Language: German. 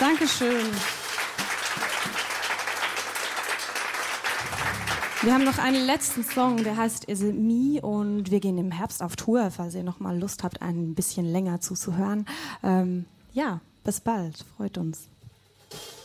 Dankeschön. Wir haben noch einen letzten Song, der heißt Is It Me, und wir gehen im Herbst auf Tour, falls ihr noch mal Lust habt, ein bisschen länger zuzuhören. Ja, bis bald, freut uns.